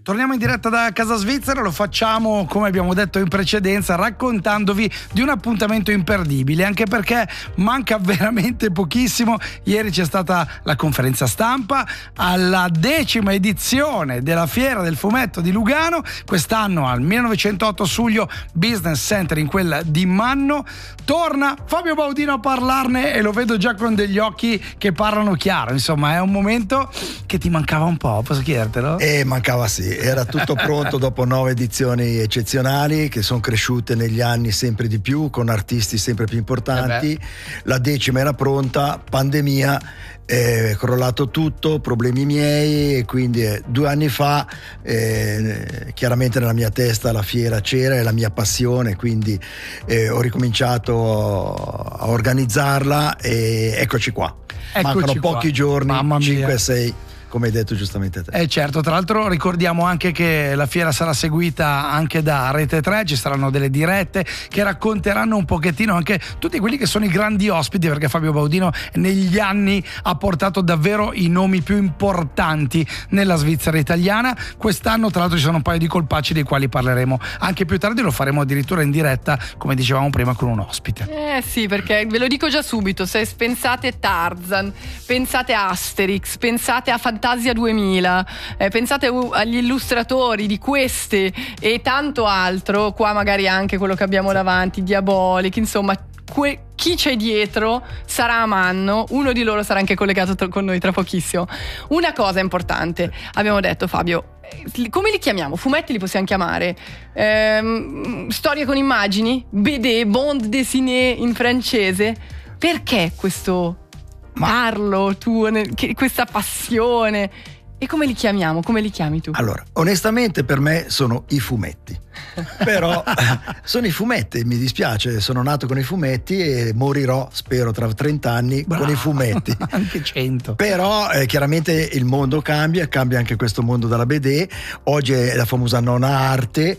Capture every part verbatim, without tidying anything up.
Torniamo in diretta da Casa Svizzera, lo facciamo come abbiamo detto in precedenza, raccontandovi di un appuntamento imperdibile, anche perché manca veramente pochissimo. Ieri c'è stata la conferenza stampa alla decima edizione della Fiera del Fumetto di Lugano, quest'anno al millenovecentotto Suglio Business Center in quella di Manno. Torna Fabio Baudino a parlarne e lo vedo già con degli occhi che parlano chiaro, insomma è un momento che ti mancava un po', posso chiedertelo? Eh, mancava sì, era tutto pronto dopo nove edizioni eccezionali che sono cresciute negli anni sempre di più, con artisti sempre più importanti. Eh la decima era pronta, pandemia, è crollato tutto, problemi miei, e quindi eh, due anni fa eh, chiaramente nella mia testa la fiera c'era, è la mia passione, quindi eh, ho ricominciato a organizzarla e eccoci qua. Eccoci Mancano qua. pochi giorni, Mamma mia. cinque sei, come hai detto giustamente te. Eh certo, tra l'altro ricordiamo anche che la fiera sarà seguita anche da Rete tre, ci saranno delle dirette che racconteranno un pochettino anche tutti quelli che sono i grandi ospiti, perché Fabio Baudino negli anni ha portato davvero i nomi più importanti nella Svizzera italiana. Quest'anno tra l'altro ci sono un paio di colpacci dei quali parleremo anche più tardi, lo faremo addirittura in diretta, come dicevamo prima, con un ospite. Eh sì, perché ve lo dico già subito, se pensate Tarzan, pensate Asterix, pensate a Fantasia duemila, eh, pensate agli illustratori di queste e tanto altro, qua magari anche quello che abbiamo davanti, Diabolic, insomma que- chi c'è dietro sarà a Manno, uno di loro sarà anche collegato tra- con noi tra pochissimo. Una cosa importante, abbiamo detto Fabio, come li chiamiamo? Fumetti li possiamo chiamare? Ehm, storie con immagini? B D, bande dessinée in francese? Perché questo Ma... parlo tu, che, questa passione? E come li chiamiamo? Come li chiami tu? Allora, onestamente per me sono i fumetti. Però sono i fumetti, mi dispiace, sono nato con i fumetti e morirò, spero, tra trenta anni Bravo. con i fumetti. Anche cento. Però eh, chiaramente il mondo cambia, cambia anche questo mondo della B D. Oggi è la famosa nona arte.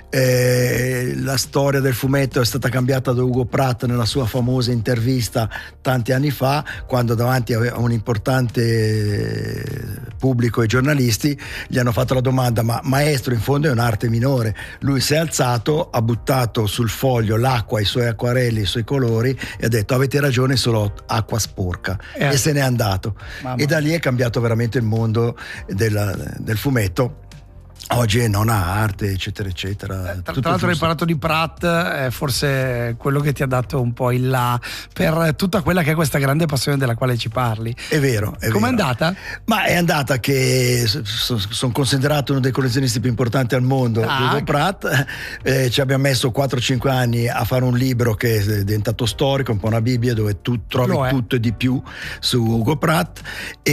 Eh, la storia del fumetto è stata cambiata da Ugo Pratt nella sua famosa intervista tanti anni fa, quando davanti a un importante pubblico e giornalisti gli hanno fatto la domanda: ma maestro, in fondo è un'arte minore. Lui si è alzato, ha buttato sul foglio l'acqua, i suoi acquarelli, i suoi colori e ha detto: avete ragione, solo acqua sporca, eh. e se n'è andato. Mamma. E da lì è cambiato veramente il mondo del, del fumetto. Oggi è nona arte, eccetera eccetera. Eh, tra, Tutto tra l'altro hai giusto. parlato di Pratt, è forse quello che ti ha dato un po' il là per tutta quella che è questa grande passione della quale ci parli. È vero, è Com'è vero. andata? Ma è andata che sono son considerato uno dei collezionisti più importanti al mondo, Ah, Ugo Pratt. Eh, ci abbiamo messo quattro cinque anni a fare un libro che è diventato storico, un po' una Bibbia, dove tu trovi Lo è. tutto e di più su Ugo Pratt, e,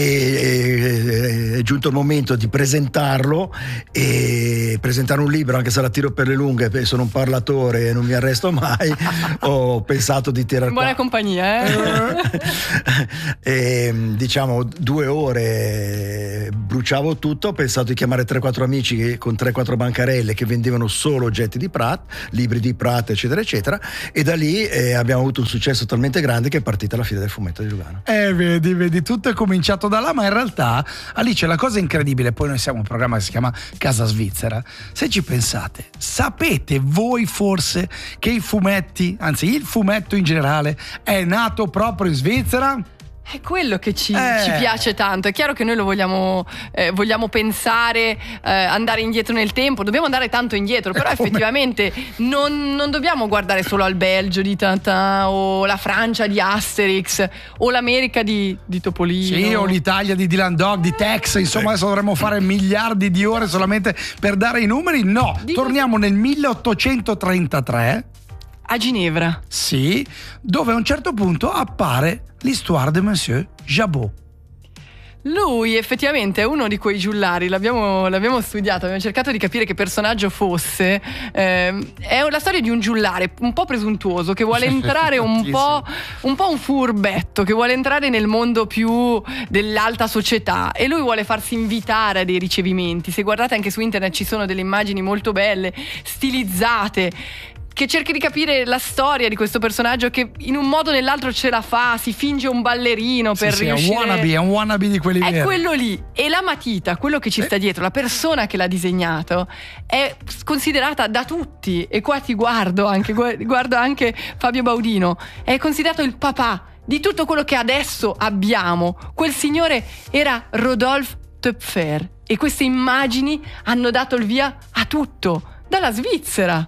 e è giunto il momento di presentarlo e presentare un libro, anche se la tiro per le lunghe, perché sono un parlatore e non mi arresto mai. Ho pensato di tirare Buona qua compagnia, eh? e, diciamo due ore bruciavo tutto. Ho pensato di chiamare tre quattro amici che, con tre quattro bancarelle, che vendevano solo oggetti di Pratt, libri di Pratt, eccetera eccetera, e da lì eh, abbiamo avuto un successo talmente grande che è partita la Fiera del Fumetto di Lugano. Eh, vedi, vedi, tutto è cominciato da là, ma in realtà Alice, la cosa incredibile, poi noi siamo un programma che si chiama Casa Svizzera, se ci pensate, sapete voi forse che i fumetti, anzi il fumetto in generale, è nato proprio in Svizzera? È quello che ci, Eh. ci piace tanto. È chiaro che noi lo vogliamo, eh, vogliamo pensare, eh, andare indietro nel tempo. Dobbiamo andare tanto indietro, però Come? effettivamente non, non dobbiamo guardare solo al Belgio di Tintin, o la Francia di Asterix, o l'America di, di Topolino. Sì, o l'Italia di Dylan Dog, di Tex, insomma adesso dovremmo fare miliardi di ore solamente per dare i numeri. No, Di- torniamo nel milleottocentotrentatré, A Ginevra. sì, dove a un certo punto appare l'Histoire de Monsieur Jabot. Lui effettivamente è uno di quei giullari, l'abbiamo, l'abbiamo studiato, abbiamo cercato di capire che personaggio fosse. Eh, è la storia di un giullare un po' presuntuoso che vuole entrare un po', un po' un furbetto, che vuole entrare nel mondo più dell'alta società, e lui vuole farsi invitare a dei ricevimenti. Se guardate anche su internet ci sono delle immagini molto belle, stilizzate. che cerchi di capire la storia di questo personaggio che in un modo o nell'altro ce la fa, si finge un ballerino per sì, riuscire. È un wannabe, è un wannabe di quelli È veri. quello lì. E la matita, quello che ci sta dietro, la persona che l'ha disegnato, è considerata da tutti, e qua ti guardo anche, guardo anche Fabio Baudino, è considerato il papà di tutto quello che adesso abbiamo. Quel signore era Rodolphe Töpfer e queste immagini hanno dato il via a tutto, dalla Svizzera.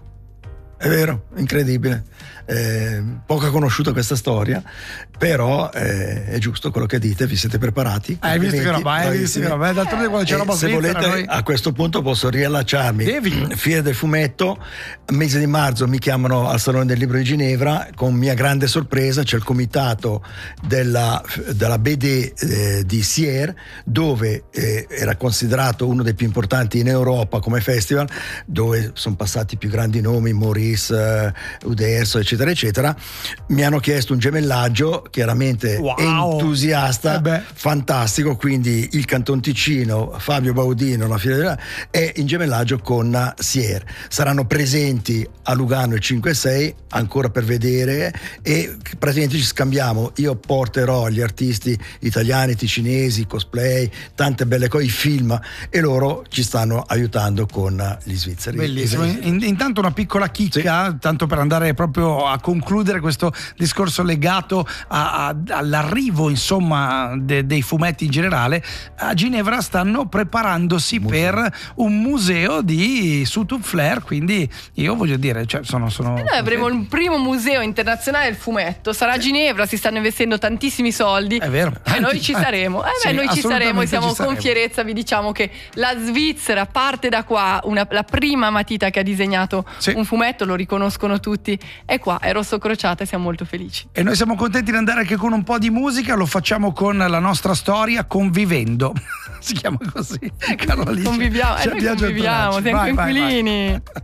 È vero, incredibile. Eh, poco conosciuta questa storia, però eh, è giusto quello che dite, vi siete preparati? Hai visto che roba, hai visto che roba, d'altronde quando c'è Eh, roba se svizzera, volete noi... a questo punto posso riallacciarmi. Devi. Fiera del fumetto, mese di marzo mi chiamano al Salone del Libro di Ginevra, con mia grande sorpresa c'è il comitato della, della B D eh, di Sierre, dove eh, era considerato uno dei più importanti in Europa come festival, dove sono passati i più grandi nomi, Maurice, eh, Uderzo, eccetera eccetera. Mi hanno chiesto un gemellaggio, chiaramente wow. entusiasta, eh beh. fantastico, quindi il Canton Ticino, Fabio Baudino, la Fiera della... e in gemellaggio con Sierre. Saranno presenti a Lugano il cinque e sei, ancora per vedere, e praticamente ci scambiamo. Io porterò gli artisti italiani, ticinesi, cosplay, tante belle cose, i film, e loro ci stanno aiutando con gli svizzeri. Bellissimo. In, intanto una piccola chicca, sì. Tanto per andare proprio a concludere questo discorso legato a, a, all'arrivo, insomma, de, dei fumetti in generale. A Ginevra stanno preparandosi museo. per un museo di Sous Flair, quindi io voglio dire, cioè, sono, sono... E noi avremo il primo museo internazionale del fumetto, sarà a Ginevra, si stanno investendo tantissimi soldi. È vero. E noi ci saremo, eh sì, beh, noi ci saremo e siamo ci saremo. Con fierezza vi diciamo che la Svizzera parte da qua, una, la prima matita che ha disegnato sì. un fumetto, lo riconoscono tutti, è qua, è Rosso Crociata, e siamo molto felici. E noi siamo contenti di andare anche con un po' di musica, lo facciamo con la nostra storia Convivendo. Si chiama così, Carolina. Conviviamo, eh, noi conviviamo, siamo vai, inquilini. Vai, vai.